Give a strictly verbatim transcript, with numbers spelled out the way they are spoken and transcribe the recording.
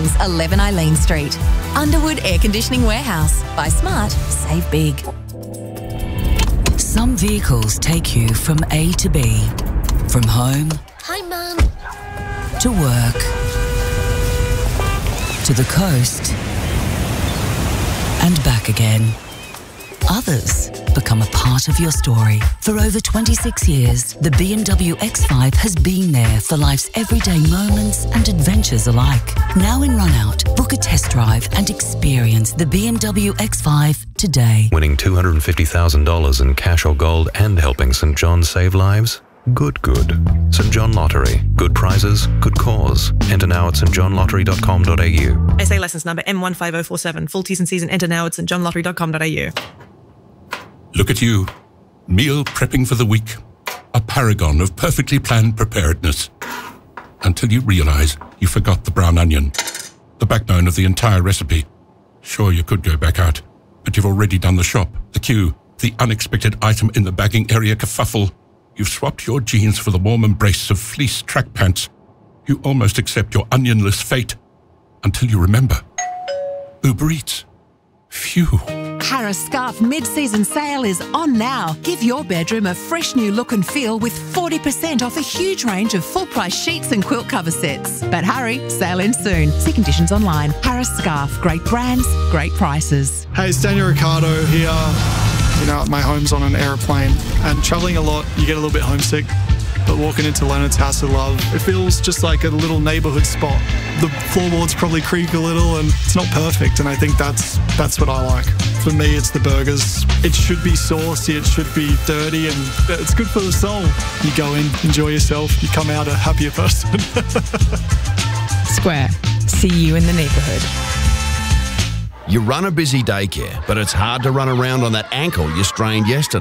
Buildings, eleven Eileen Street. Underwood Air Conditioning Warehouse. Buy smart, save big. Some vehicles take you from A to B. From home. Hi, Mum. To work. To the coast. And back again. Others become a part of your story. For over twenty-six years, the B M W X five has been there for life's everyday moments and adventures alike. Now in Runout, book a test drive and experience the B M W X five today. Winning two hundred fifty thousand dollars in cash or gold and helping St John save lives? Good, good. St John Lottery. Good prizes, good cause. Enter now at st john lottery dot com dot a u. S A licence number M one five zero four seven. Full T's and C's and enter now at st john lottery dot com dot a u. Look at you, meal prepping for the week. A paragon of perfectly planned preparedness. Until you realise you forgot the brown onion, the backbone of the entire recipe. Sure, you could go back out, but you've already done the shop, the queue, the unexpected item in the bagging area kerfuffle. You've swapped your jeans for the warm embrace of fleece track pants. You almost accept your onionless fate until you remember. Uber Eats. Phew. Harris Scarf mid-season sale is on now. Give your bedroom a fresh new look and feel with forty percent off a huge range of full-price sheets and quilt cover sets. But hurry, sale ends soon. See conditions online. Harris Scarf. Great brands, great prices. Hey, it's Daniel Ricciardo here. You know, my home's on an aeroplane, and travelling a lot, you get a little bit homesick. But walking into Leonard's House of Love, it feels just like a little neighbourhood spot. The floorboards probably creak a little, and it's not perfect, and I think that's that's what I like. For me, it's the burgers. It should be saucy, it should be dirty, and it's good for the soul. You go in, enjoy yourself, you come out a happier person. Square. See you in the neighbourhood. You run a busy daycare, but it's hard to run around on that ankle you strained yesterday.